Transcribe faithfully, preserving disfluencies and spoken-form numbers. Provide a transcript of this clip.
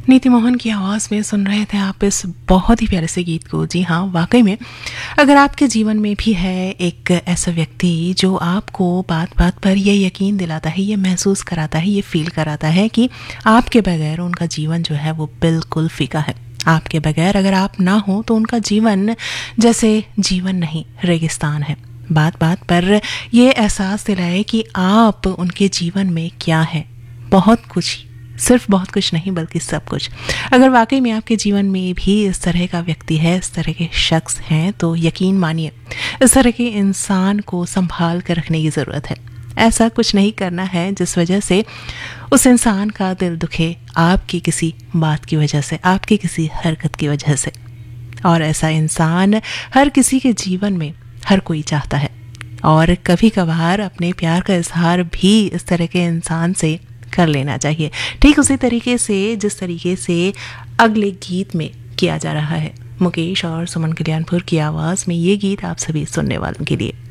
नीति मोहन की आवाज़ में सुन रहे थे आप इस बहुत ही प्यारे से गीत को। जी हाँ, वाकई में अगर आपके जीवन में भी है एक ऐसा व्यक्ति जो आपको बात बात पर ये यकीन दिलाता है, ये महसूस कराता है, ये फील कराता है कि आपके बगैर उनका जीवन जो है वो बिल्कुल फीका है, आपके बगैर अगर आप ना हो तो उनका जीवन जैसे जीवन नहीं, रेगिस्तान है। बात बात पर ये एहसास दिलाए कि आप उनके जीवन में क्या है, बहुत कुछ, सिर्फ बहुत कुछ नहीं बल्कि सब कुछ। अगर वाकई में आपके जीवन में भी इस तरह का व्यक्ति है, इस तरह के शख्स हैं, तो यकीन मानिए इस तरह के इंसान को संभाल कर रखने की ज़रूरत है। ऐसा कुछ नहीं करना है जिस वजह से उस इंसान का दिल दुखे, आपकी किसी बात की वजह से, आपकी किसी हरकत की वजह से। और ऐसा इंसान हर किसी के जीवन में हर कोई चाहता है, और कभी कभार अपने प्यार का इजहार भी इस तरह के इंसान से कर लेना चाहिए, ठीक उसी तरीके से जिस तरीके से अगले गीत में किया जा रहा है। मुकेश और सुमन कल्याणपुर की आवाज़ में ये गीत आप सभी सुनने वालों के लिए।